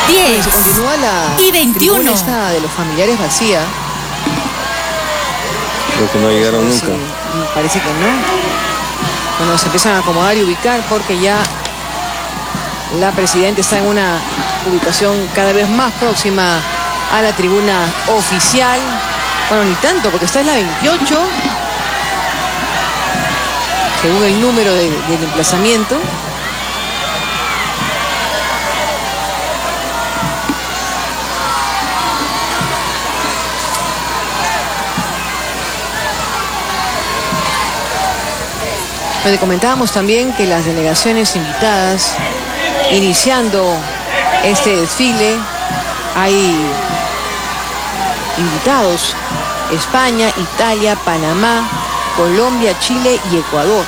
10 se continúa la y 21. Esta de los familiares vacía. Creo que no llegaron nunca. Parece que no. Bueno, se empiezan a acomodar y ubicar porque ya la presidenta está en una ubicación cada vez más próxima a la tribuna oficial. Bueno, ni tanto, porque esta es la 28, según el número del emplazamiento. Donde comentábamos también que las delegaciones invitadas, iniciando este desfile, hay invitados: España, Italia, Panamá, Colombia, Chile y Ecuador.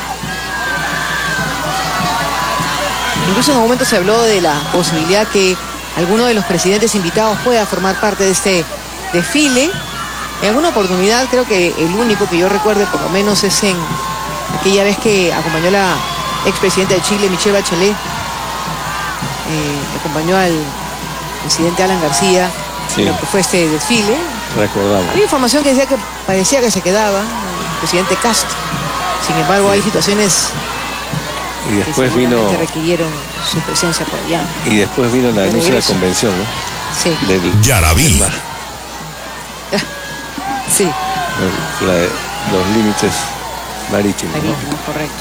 Incluso en un momento se habló de la posibilidad que alguno de los presidentes invitados pueda formar parte de este desfile. En alguna oportunidad, creo que el único que yo recuerde, por lo menos, es en aquella vez que acompañó la expresidenta de Chile, Michelle Bachelet, acompañó al presidente Alan García, sí, lo que fue este desfile. Recordamos. Había información que decía que parecía que se quedaba el presidente Cast. Sin embargo, sí, hay situaciones y después que requirieron su presencia por allá. Y después vino la denuncia de la convención, ¿no? Sí. Del Yaraví. Sí. Los límites marítimos, ¿no? Correcto.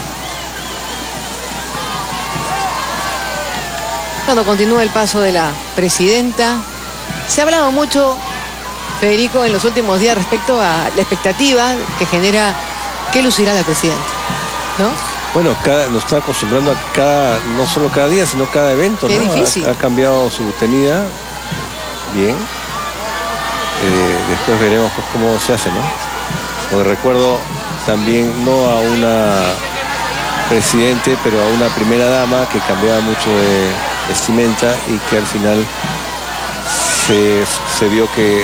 Cuando continúa el paso de la presidenta, se ha hablado mucho, Federico, en los últimos días respecto a la expectativa que genera que lucirá la presidenta, ¿no? Bueno, nos está acostumbrando a no solo cada día, sino cada evento, Qué ¿no? difícil. Ha cambiado su tenida. Bien. Después veremos pues, cómo se hace, ¿no? Porque recuerdo también no a una presidente, pero a una primera dama que cambiaba mucho de vestimenta y que al final se vio que